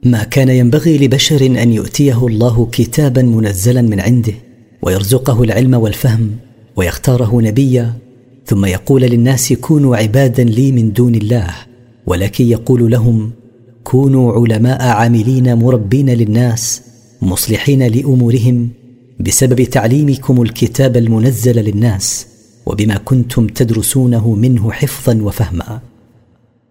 ما كان ينبغي لبشر أن يؤتيه الله كتابا منزلا من عنده ويرزقه العلم والفهم ويختاره نبيا ثم يقول للناس كونوا عبادا لي من دون الله، ولكن يقول لهم كونوا علماء عاملين مربين للناس مصلحين لأمورهم بسبب تعليمكم الكتاب المنزل للناس وبما كنتم تدرسونه منه حفظا وفهما.